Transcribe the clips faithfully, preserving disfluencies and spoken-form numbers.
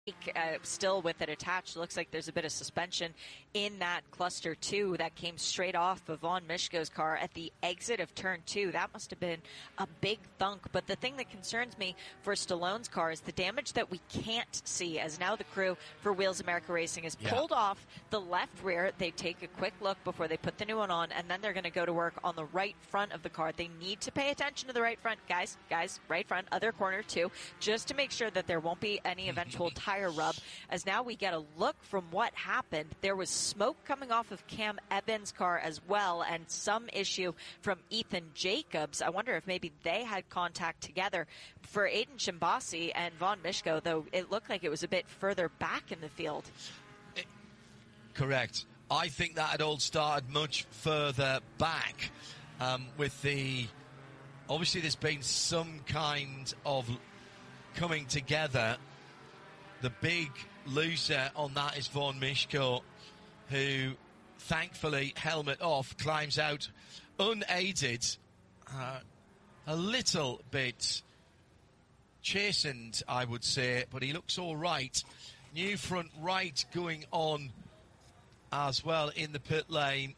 Uh, still with it attached. Looks like there's a bit of suspension in that cluster two that came straight off of Von Mishko's car at the exit of turn two. That must have been a big thunk. But the thing that concerns me for Stallone's car is the damage that we can't see, as now the crew for Wheels America Racing has yeah. pulled off the left rear. They take a quick look before they put the new one on, and then they're going to go to work on the right front of the car. They need to pay attention to the right front. Guys, guys, right front, other corner too, just to make sure that there won't be any eventual tire rub, as now we get a look from what happened. There was smoke coming off of Cam Evans' car as well, and some issue from Ethan Jacobs. I wonder if maybe they had contact together. For Aiden Shimbasi and Von Mishko, though, it looked like it was a bit further back in the field. It, correct. I think that had all started much further back um, with the... Obviously, there's been some kind of coming together. The big loser on that is Von Mishko, who, thankfully, helmet off, climbs out unaided, uh, a little bit chastened, I would say, but he looks all right. New front right going on as well in the pit lane.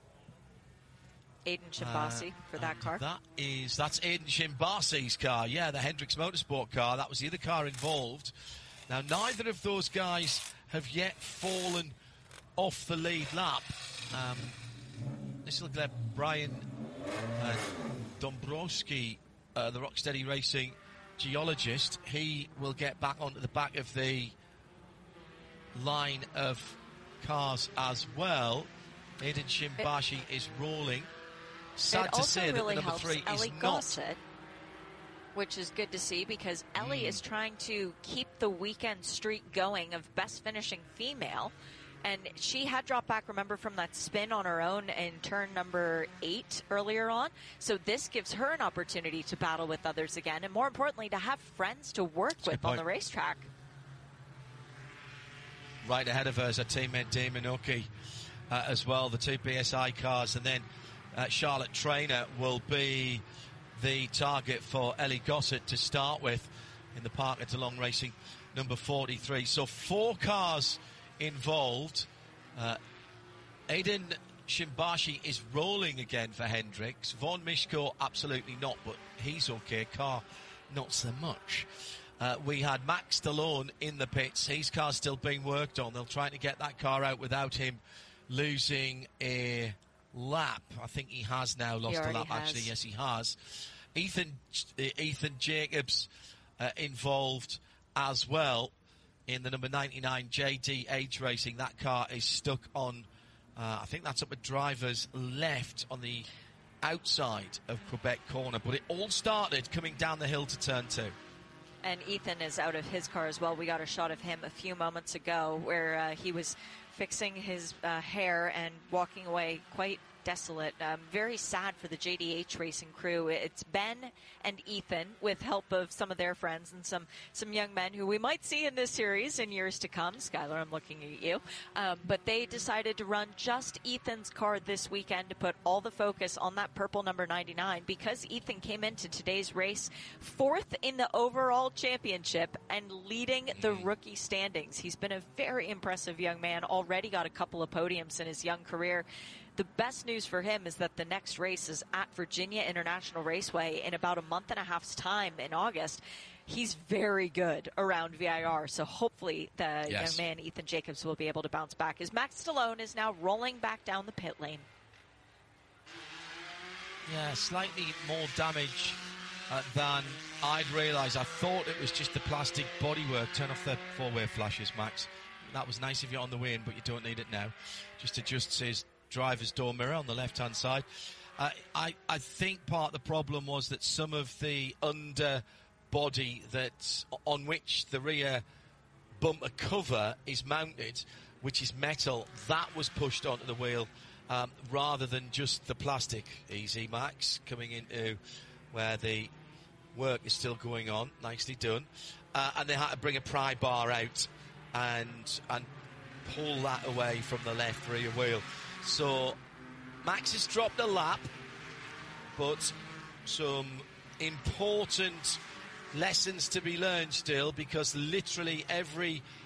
Aiden Shimbasi uh, for that car. That is, that's Aiden Shimbasi's car, yeah, the Hendricks Motorsport car. That was the other car involved. Now, neither of those guys have yet fallen off the lead lap. Um, this will let Brian uh, Dombrowski, uh, the Rocksteady Racing geologist, he will get back onto the back of the line of cars as well. Aiden Shimbasi it, is rolling. Sad to say really that the number three Ellie is Gossett, not... which is good to see, because Ellie mm. is trying to keep the weekend streak going of best finishing female. And she had dropped back, remember, from that spin on her own in turn number eight earlier on. So this gives her an opportunity to battle with others again, and more importantly, to have friends to work That's with on the racetrack. Right ahead of her is her teammate Damon Oki uh, as well, the two B S I cars. And then uh, Charlotte Trainer will be the target for Ellie Gossett to start with in the Parker DeLong Racing number forty-three. So four cars involved. Uh, Aiden Shimbasi is rolling again for Hendricks. Von Mishko, absolutely not, but he's okay. Car, not so much. Uh, we had Max Stallone in the pits. His car's still being worked on. They'll try to get that car out without him losing a lap. I think he has now lost a lap, has. actually. Yes, he has. Ethan Ethan Jacobs uh, involved as well in the number ninety-nine J D Age Racing. That car is stuck on, uh, I think that's up at driver's left on the outside of Quebec corner. But it all started coming down the hill to turn two. And Ethan is out of his car as well. We got a shot of him a few moments ago where uh, he was fixing his uh, hair and walking away quite desolate. Um, very sad for the J D H Racing crew. It's Ben and Ethan, with help of some of their friends and some, some young men who we might see in this series in years to come. Skylar, I'm looking at you. Um, but they decided to run just Ethan's car this weekend to put all the focus on that purple number ninety-nine, because Ethan came into today's race fourth in the overall championship and leading the rookie standings. He's been a very impressive young man, already got a couple of podiums in his young career. The best news for him is that the next race is at Virginia International Raceway in about a month and a half's time in August. He's very good around V I R, so hopefully the yes. young man Ethan Jacobs will be able to bounce back, as Max Stallone is now rolling back down the pit lane. Yeah, slightly more damage uh, than I'd realised. I thought it was just the plastic bodywork. Turn off the four-way flashes, Max. That was nice of you on the way in, but you don't need it now. Just adjusts his driver's door mirror on the left-hand side. Uh, I, I think part of the problem was that some of the underbody that on which the rear bumper cover is mounted, which is metal, that was pushed onto the wheel um, rather than just the plastic. Easy, Max, coming into where the work is still going on. Nicely done. Uh, and they had to bring a pry bar out and and pull that away from the left rear wheel. So Max has dropped a lap, but some important lessons to be learned still, because literally every